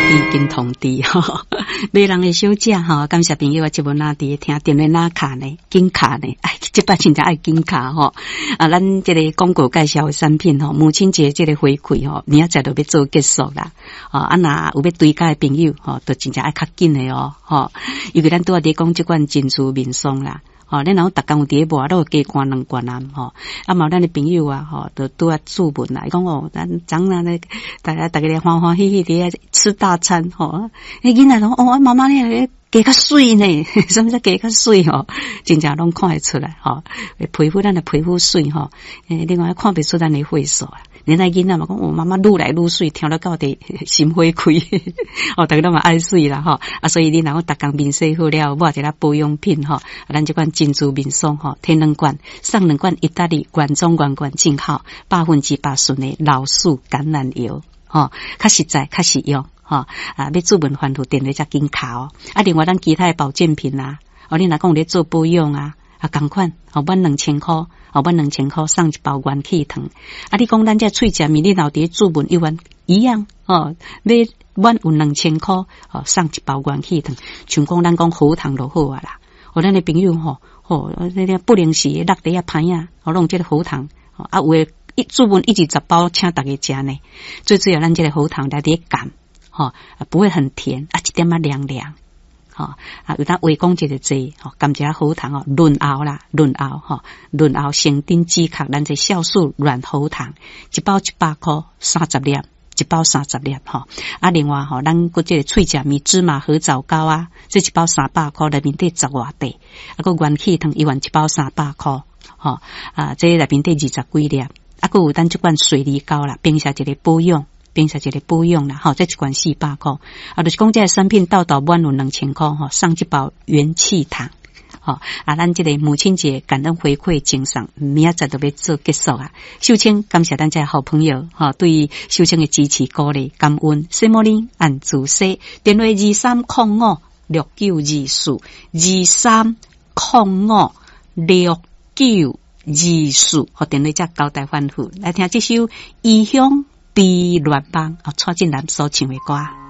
已经通知哈，买人的小姐哈，感谢朋友啊，节目哪伫听电话哪卡呢？金卡呢？哎，这摆真正爱金卡吼啊！咱这个广告介绍的产品吼，母亲节这个回馈吼，明仔载就要做结束啦。啊，那有要追加的朋友吼，都真正爱较紧的哦，吼，因为咱拄仔伫讲即款真珠民松啦。吼，咱然后逐工有伫咧磨，都有加关两关啊，吼，啊嘛，咱的朋友啊，吼，都拄啊注文啦，伊讲哦，咱昨日咧，大家咧欢欢喜喜伫吃大餐，吼，迄囡仔讲哦，妈妈咧加较水呢，什么叫加较水吼？真正拢看会出来，吼，皮肤咱的皮肤水吼，另外看不出咱的血色啊。恁那囡仔嘛讲，我妈妈愈来愈水，听了到底心花开，哦，大家都嘛爱水啦，吼啊，所以你若讲逐工面洗好了，抹一个保养品吼，咱这款珍珠面霜吼，天两罐，送两罐意大利原装原罐进口100%纯的老树橄榄油，吼，较实在，较实用，吼啊，要注文欢呼电话才紧卡哦，啊，另外咱其他的保健品啊，哦，你若讲有咧做保养啊。啊，同款，后半2000块，后半2000块送一包元气糖。啊，你讲咱这喙食面，你老爹注文1万一样哦，买满有2000块哦，送一包元气糖。像讲咱讲喉糖就好啊啦，我咱的朋友吼，那个不零食落地啊歹啊，我弄这个喉糖，啊，有诶一注文1至10包，请大家食呢。最主要咱这个喉糖来滴甘，吼，不会很甜，啊，一点啊凉凉。吼啊，有当胃讲这个剂，吼，甘一下喉糖哦，润喉啦，润喉吼，润喉生丁止咳，咱这酵素软喉糖，一包100块，30粒，一包30粒吼。啊，另外吼，咱个这个脆食面芝麻合枣糕啊，这一包300块，内面底10外块，啊，个元气糖1万一包300块，吼啊，这内面底20几粒，啊，个有咱这款水梨膏啦，并且一个保养。并且一个保养啦，吼，这一罐400块，啊，就是讲这个产品到满有2000块，吼，送一包元气糖，吼，啊，咱这个母亲节感恩回馈精神，明仔载就要做结束啊。秀清感谢咱这好朋友，吼，对秀清的支持鼓励，感恩。西摩林按自西，电话23056924，23056924，和电话才交代反复来听这首异乡。比乱帮，蔡振南所唱的歌。